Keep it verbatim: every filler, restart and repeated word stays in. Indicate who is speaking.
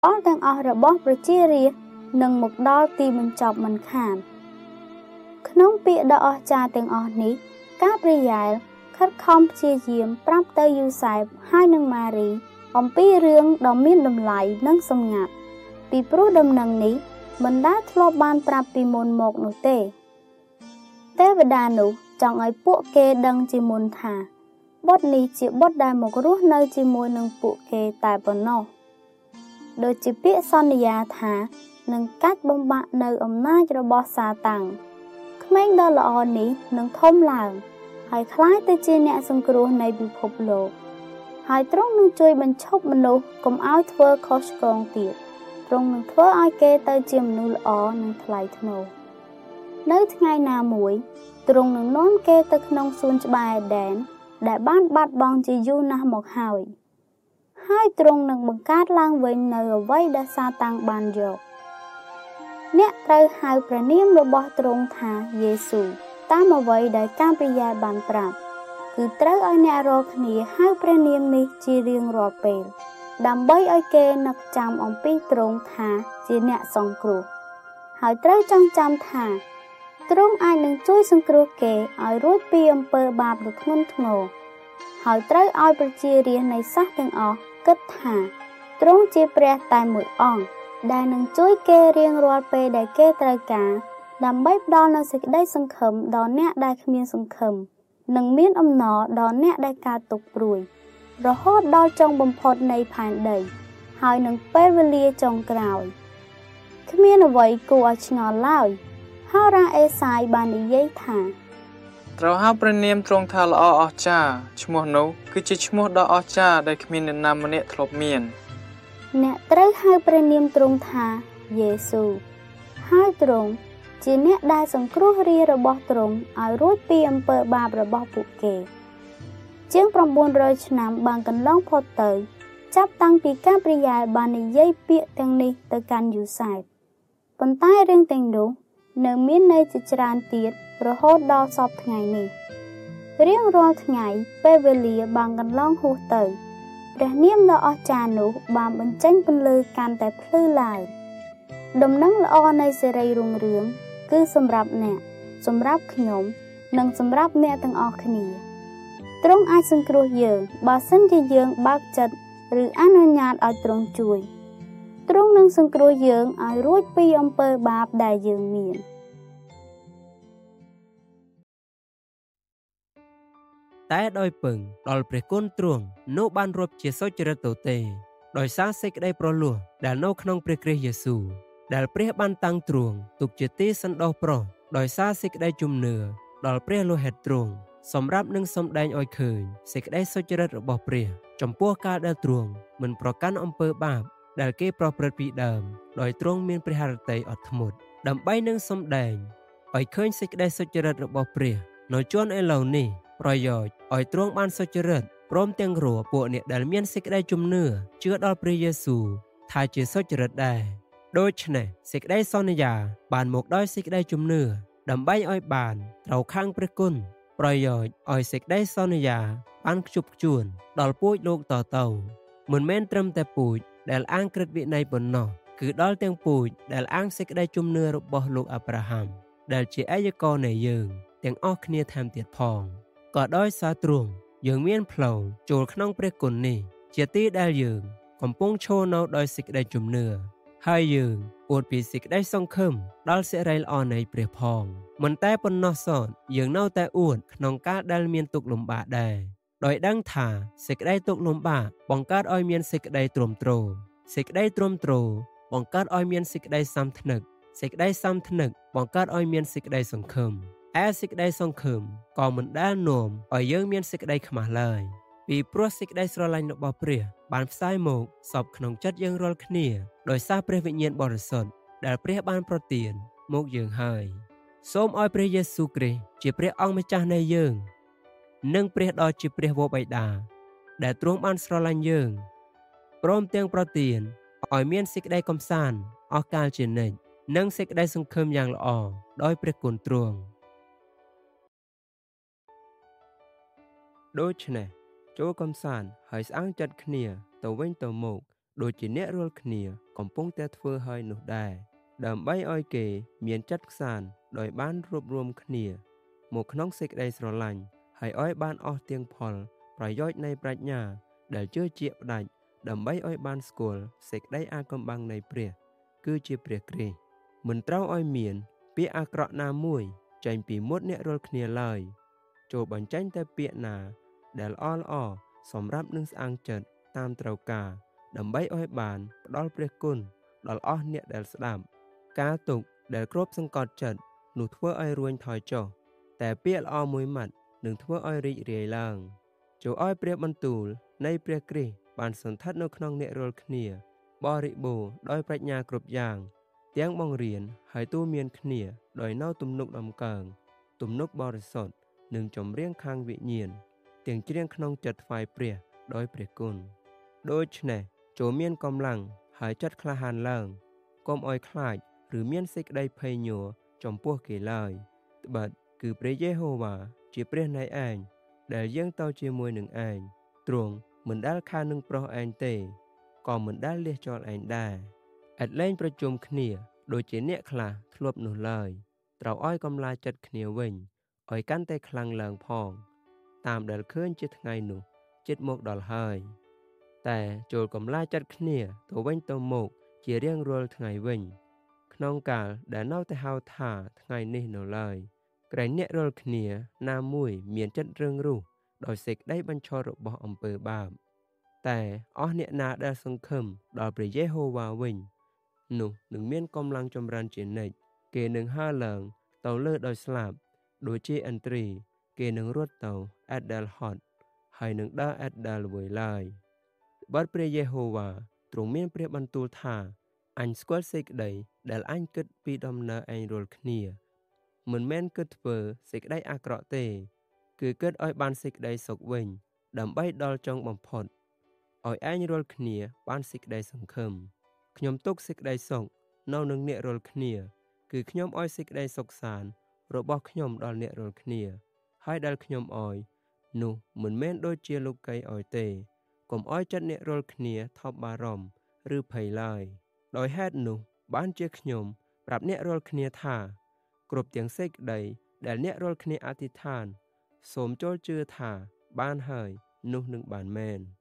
Speaker 1: អស់ទាំងអស់របស់ប្រជារាស្ត្រនឹងមកដល់ទីបញ្ចប់មិនខានក្នុងពាក្យដ៏អស្ចារ្យទាំងអស់នេះកាព្រីយ៉ែលខិតខំព្យាយាមប្រាប់ទៅយូសែបហើយនឹងម៉ារីអំពីរឿងដ៏មានតម្លៃនិងសម្ងាត់ពីព្រោះដំណឹងនេះមិនដែលធ្លាប់បានប្រាប់ពីមុនមកនោះទេទេវតានោះចង់ឲ្យពួកគេដឹងជាមុនថាបុត្រនេះជាបុត្រដែលមករស់នៅជាមួយនឹងពួកគេតែប៉ុណ្ណោះដូចជាពាក្យសន្យាថានឹងកាច់បំបាក់នៅអំណាចរបស់សាតាំងក្មេងដ៏ល្អនេះនឹងធំឡើងហើយក្លាយទៅជាអ្នកសង្គ្រោះនៃពិភពលោកហើយទ្រង់នឹងជួយបញ្ឈប់មនុស្សកុំឲ្យធ្វើខុសឆ្គងទៀតទ្រង់នឹងធ្វើឲ្យគេទៅជាមនុស្សល្អនិងថ្លៃថ្នូរនៅថ្ងៃណាមួយទ្រង់នឹងនាំគេទៅក្នុងសួនច្បារអេដែនដែលបានបាត់បង់ជាយូរណាស់មកហើយហើយទ្រង់នឹងបង្កើតឡើងវិញនៅអ្វីដែលសាតាំងបានយកអ្នកត្រូវហៅព្រះនាមរបស់ទ្រង់ថាយេស៊ូតាមអ្វីដែលកាព្រីយ៉ែលបានប្រាប់គឺត្រូវឲ្យអ្នករាល់គ្នាហៅព្រះនាមនេះជារៀងរាល់ពេលដើម្បីឲ្យគេនឹកចាំអំពីទ្រង់ថាជាអ្នកសង្គ្រោះហើយត្រូវចងចាំថាទ្រង់អាចនឹងជួយសង្គ្រោះគេឲ្យរួចពីអំពើបាបដ៏ធ្ងន់ធ្ងរហើយត្រូវឲ្យប្រជារាស្ត្រនៃសាសទាំងអស់គិតថាទ្រង់ជាព្រះតែមួយអង្គដែលនឹងជួយគេរៀងរាល់ពេលដែលគេត្រូវការដើម្បីផ្ដល់នូវសេចក្តីសង្ឃឹមដល់អ្នកដែលគ្មានសង្ឃឹមនិងមានអំណរដល់អ្នកដែលកើតទុក្ខព្រួយរហូតដល់ចុងបំផុតនៃផែនដីហើយនឹងពេលវេលាចុងក្រោយគ្មានអ្វីគួរឲ្យឆ្ងល់ឡើយហោរាអេសាយបាននិយាយថា
Speaker 2: ត្រូវហៅព្រះនាមទ្រង់ថាល្អអស្ចារ្យឈ្មោះនោះគឺជាឈ្មោះដ៏អស្ចារ្យដែលគ្មាននរណាម្នាក់ធ្លាប់មាន
Speaker 1: អ្នកត្រូវហៅព្រះនាមទ្រង់ថាយេស៊ូហើយទ្រង់ជាអ្នកដែលសង្គ្រោះរាជរបស់ទ្រង់ឲ្យរួចពីអំពើបាបរបស់ពួកគេជាង៩រយឆ្នាំបានកន្លងផុតទៅចាប់តាំងពីកាព្រីយ៉ែលបាននិយាយពាក្យទាំងនេះទៅកាន់យូសែបប៉ុន្តែរឿងទាំងនោះនៅមានន័យជាច្រើនទៀតរហូតដល់សព្វថ្ងៃនេះរៀងរាល់ថ្ងៃពេលវេលាបានកន្លងហួសទៅព្រះនាមដ៏អស្ចារ្យនោះបានបញ្ចេញពន្លឺកាន់តែភ្លឺឡើងដំណឹងល្អនៃសេរីរុងរឿងគឺសម្រាប់អ្នកសម្រាប់ខ្ញុំនិងសម្រាប់អ្នកទាំងអស់គ្នាទ្រង់អាចសង្គ្រោះយើងបើសិនជាយើងបើកចិត្តឬអនុញ្ញាតឲ្យទ្រង់ជួយទ្រង់នឹងសង្គ្រោះយើងឲ្យរួចពីអំពើបាបដែលយើងមាន
Speaker 3: តែដោយពឹងដល់ព្រះគុណទ្រង់នោះបានរាប់ជាសុចរិតទៅទេដោយសារសេចក្តីប្រលោះដែលនៅក្នុងព្រះគ្រីស្ទយេស៊ូវដែលព្រះបានតាំងទ្រង់ទុកជាទីសន្តោសប្រុសដោយសារសេចក្តីជំនឿដល់ព្រះលោហិតទ្រង់សម្រាប់នឹងសម្ដែងឲ្យឃើញសេចក្តីសុចរិតរបស់ព្រះចំពោះការដែលទ្រង់មិនប្រកាន់អំពើបាបដែលគេប្រព្រឹត្តពីដើមដោយទ្រង់មានព្រះハរតីអត់ធ្មត់ដើម្បីនឹងសម្ដែងឲ្យឃើញសេចក្តីសុចរិតរបស់ព្រះនៅជាន់ឥឡូវនេះប្រយោជន៍ឲ្យទ្រង់បានសុចរិតព្រមទាំងរាល់ពួកអ្នកដែលមានសេចក្តីជំនឿជឿដល់ព្រះយេស៊ូវថាជាសុចរិតដែរដូច្នេះសេចក្តីសន្យាបានមកដោយសេចក្តីជំនឿដើម្បីឲ្យបានត្រូវខាងព្រះគុណប្រយោជន៍ឲ្យសេចក្តីសន្យាបានខ្ជប់ខ្ជួនដល់ពូជលោកតទៅមិនមែនត្រឹមតែពូជដែលអាងក្រឹតវិន័យប៉ុណ្ណោះគឺដល់ទាំងពូជដែលអាងសេចក្តីជំនឿរបស់លោកអាប់រ៉ាហាំដែលជាអាយករនៃយើងទាំងអស់គ្នាថែមទៀតផងក៏ដោយសារទ្រង់យើងមានផ្លូវចូលក្នុងព្រះគុណនេះជាទីដែលយើងកំពុងឈរនៅដោយសេចក្តីជំនឿហើយយើងអួតពីសេចក្តីសង្ឃឹមដល់សិរីល្អនៃព្រះផងមិនតែប៉ុណ្ណោះសោតយើងនៅតែអួតក្នុងការដែលមានទុក្ខលំបាកដែរដោយដឹងថាសេចក្តីទុក្ខលំបាកបង្កើតឲ្យមានសេចក្តីទ្រាំទ្រសេចក្តីទ្រាំទ្របង្កើតឲ្យមានសេចក្តីសាមថ្នឹកសេចក្តីសាមថ្នឹកបង្កើតឲ្យមានសេចក្តីសង្ឃឹមឯសេចក្តីសង្ឃឹមក៏មិនដែលនាំឲ្យយើងមានសេចក្តីខ្មាស់ឡើយពីព្រោះសេចក្តីស្រឡាញ់របស់ព្រះបានផ្សាយមកសពក្នុងចិត្តយើងរាល់គ្នាដោយសារព្រះវិញ្ញាណបរិសុទ្ធដែលព្រះបានប្រទានមកយើងហើយសូមឲ្យព្រះយេស៊ូវគ្រីស្ទជាព្រះអង្គម្ចាស់នៃយើងនិងព្រះដ៏ជាព្រះវរបិតាដែលទ្រង់បានស្រឡាញ់យើងព្រមទាំងប្រទានឲ្យមានសេចក្តីកំសាន្តអស់កាលជានិច្ចនិងសេចក្តីសង្ឃឹមយ៉ាងល្អដោយព្រះគុណទ្រង់ដូច្នេះចូលកំសាន្តហើយស្អាងចិត្តគ្នាទៅវិញទៅមកដូចជាអ្នករាល់គ្នាកំពុងតែធ្វើហើយនោះដែរដើម្បីឲ្យគេមានចិត្តខ្សាន្តដោយបានរួបរวมគ្នាមកក្នុងសេចក្តីស្រឡាញ់ហើយឲ្យបានអស់ទាំងផលប្រយោជន៍នៃប្រាជ្ញាដែលជឿជាក់ផ្ដាច់ដើម្បីឲ្យបានស្គាល់សេចក្តីអាកំបាំងនៃព្រះគឺជាព្រះគ្រីស្ទមិនត្រូវឲ្យមានពាក្យអាក្រក់ណាមួយចេញពីមុខអ្នករាល់គ្នាឡើយចូលបញ្ចេញតែពាក្យណាដែលល្អល្អសម្រាប់នឹងស្អាងចិត្តតាមត្រូវការដើម្បីឲ្យបានផ្ដល់ព្រះគុណដល់អស់អ្នកដែលស្ដាប់ការទុកដែលគ្របសង្កត់ចិត្តនោះធ្វើឲ្យរួញថយចុះតែពាក្យល្អមួយម៉ាត់នឹងធ្វើឲ្យរីករាយឡើងចូលឲ្យព្រះបន្ទូលនៃព្រះគ្រីស្ទបានសន្ធិដ្ឋនៅក្នុងអ្នករាល់គ្នាបរិបូរណ៍ដោយប្រាជ្ញាគ្រប់យ៉ាងទាំងបង្រៀនហើយទូមានគ្នាដោយនៅទំនុកដំកើងទំនុកបរិសុទ្ធនិងចម្រៀងខាងវិញ្ញាណទាំងច្រៀងក្នុងចិត្តថ្វាយព្រះដោយព្រះគុណដូច្នេះចូលមានកម្លាំងហើយចិត្តក្លាហានឡើងកុំឲ្យខ្លាចឬមានសេចក្តីភ័យញ័រចំពោះគេឡើយត្បិតគឺព្រះយេហូវ៉ាជាព្រះនៃឯងដែលយើងទៅជាមួយនឹងឯងទ្រង់មិនដែលខាននឹងប្រុសឯងទេក៏មិនដែលលះចោលឯងដែរឥតលែងប្រជុំគ្នាដូចជាអ្នកខ្លះធ្លាប់នោះឡើយត្រូវឲ្យកម្លាចចិត្តគ្នាវិញឲ្យកាន់តែខ្លាំងឡើងផងតាមដែលឃើញជាថ្ងៃនោះជិតមកដល់ហើយតែចូលកម្លាចចិត្តគ្នាទៅវិញទៅមកជារៀងរាល់ថ្ងៃវិញក្នុងកាលដែលនៅតែហៅថាថ្ងៃនេះនៅឡើយក្រែងអ្នករាល់គ្នាណាមួយមានចិត្តរឹងរូសដោយសេចក្តីបញ្ឈររបស់អំពើបាបតែអស់អ្នកណាដែលសង្ឃឹមដល់ព្រះយេហូវ៉ាវិញនោះនឹងមានកម្លាំងចម្រើនជានិច្ចគេនឹងហើរឡើងទៅលើដោយស្លាប់ដូចជាឥន្ទ្រីគេនឹងរត់ទៅអេដដែលហត់ហើយនឹងដើរអេដដែលល្វើយឡើយបើព្រះយេហូវ៉ាទ្រង់មានព្រះបន្ទូលថាអញស្គាល់សេចក្តីដែលអញគិតពីដំណើរឯងរាល់គ្នាមិនមែនគិតធ្វើសេចក្តីអាក្រក់ទេគឺគិតឲ្យបានសេចក្តីសុខវិញដើម្បីដល់ចុងបំផុតឲ្យឯងរាល់គ្នាបានសេចក្តីសង្ឃឹមខ្ញុំទុកសេចក្តីសុខនៅនឹងអ្នករាល់គ្នាគឺខ្ញុំឲ្យសេចក្តីសុខសាន្តរបស់ខ្ញុំដល់អ្នករាល់គ្នាហើយដែលខ្ញុំឲ្យនោះមិនមែនដូចជាលោកីឲ្យទេកុំឲ្យចិត្តអ្នករាល់គ្នាថប់បារម្ភឬភ័យឡើយដោយហេតុនោះបានជាខ្ញុំប្រាប់អ្នករាល់គ្នាថាគ្រប់ទាំងសេចក្តីដែលអ្នករាល់គ្នាអធិដ្ឋានសូមចូលជឿថាបានហើយនោះនឹងបានមែន